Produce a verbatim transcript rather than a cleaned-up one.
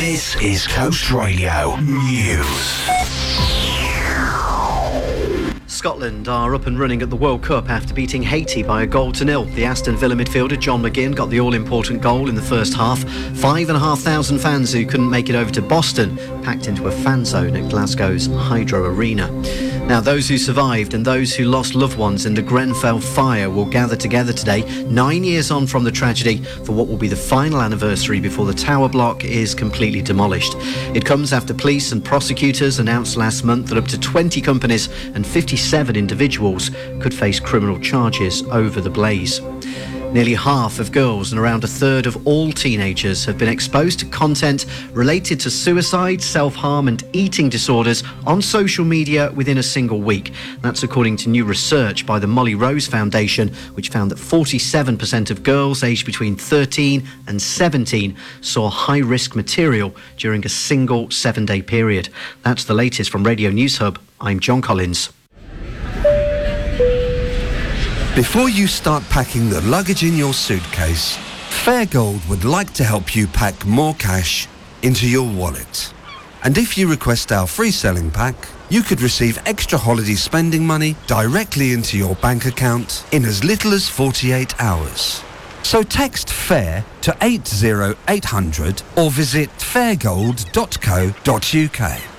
This is Coast Radio News. Scotland are up and running at the World Cup after beating Haiti by a goal to nil. The Aston Villa midfielder John McGinn got the all-important goal in the first half. Five and a half thousand fans who couldn't make it over to Boston packed into a fan zone at Glasgow's Hydro Arena. Now, those who survived and those who lost loved ones in the Grenfell fire will gather together today, nine years on from the tragedy, for what will be the final anniversary before the tower block is completely demolished. It comes after police and prosecutors announced last month that up to twenty companies and fifty-seven individuals could face criminal charges over the blaze. Nearly half of girls and around a third of all teenagers have been exposed to content related to suicide, self-harm and eating disorders on social media within a single week. That's according to new research by the Molly Rose Foundation, which found that forty-seven percent of girls aged between thirteen and seventeen saw high-risk material during a single seven-day period. That's the latest from Radio News Hub. I'm John Collins. Before you start packing the luggage in your suitcase, Fairgold would like to help you pack more cash into your wallet. And if you request our free selling pack, you could receive extra holiday spending money directly into your bank account in as little as forty-eight hours. So text FAIR to eight zero eight hundred or visit fairgold dot co dot uk.